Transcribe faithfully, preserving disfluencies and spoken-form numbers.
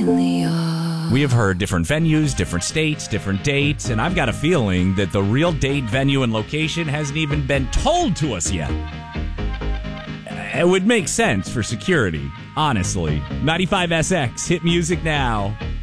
in the yard. We have heard different venues, different states, different dates, and I've got a feeling that the real date, venue, and location hasn't even been told to us yet. It would make sense for security, honestly. ninety-five S X, hit music now.